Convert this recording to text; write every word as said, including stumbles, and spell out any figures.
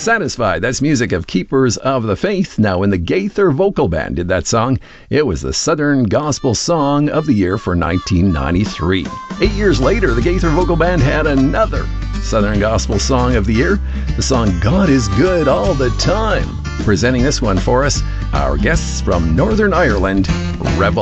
Satisfied. That's music of Keepers of the Faith. Now, when the Gaither Vocal Band did that song, it was the Southern Gospel Song of the Year for nineteen ninety-three. Eight years later, the Gaither Vocal Band had another Southern Gospel Song of the Year, the song God is Good All the Time. Presenting this one for us, our guests from Northern Ireland, Rebel